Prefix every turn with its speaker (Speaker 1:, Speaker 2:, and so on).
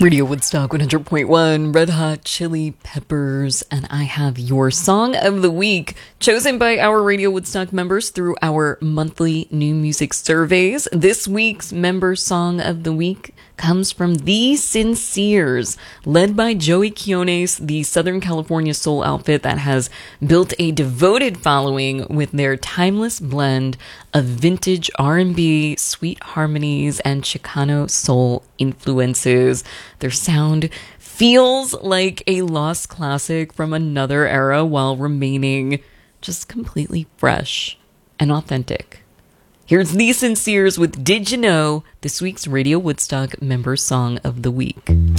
Speaker 1: Radio Woodstock 100.1, Red Hot Chili Peppers, and I have your Song of the Week, chosen by our Radio Woodstock members through our monthly new music surveys. This week's member Song of the Week comes from The Sinceres, led by Joey Quiones, the Southern California soul outfit that has built a devoted following with their timeless blend of vintage R&B, sweet harmonies, and Chicano soul influences. Their sound feels like a lost classic from another era while remaining just completely fresh and authentic. Here's The Sinceres with Did You Know, this week's Radio Woodstock member Song of the Week.